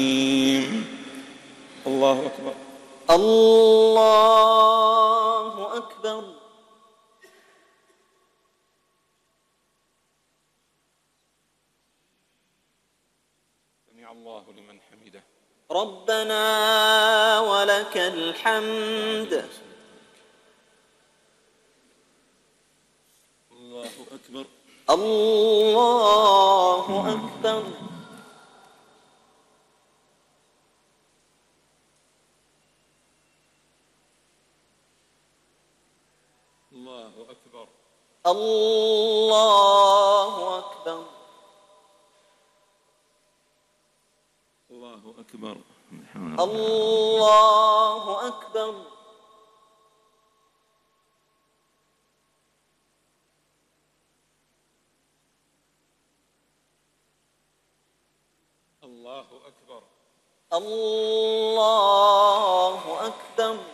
الله أكبر. الله أكبر. سمع الله لمن حمده. ربنا ولك الحمد. الله أكبر. الله أكبر. الله أكبر. الله أكبر. الله أكبر. الله أكبر. الله أكبر. الله أكبر.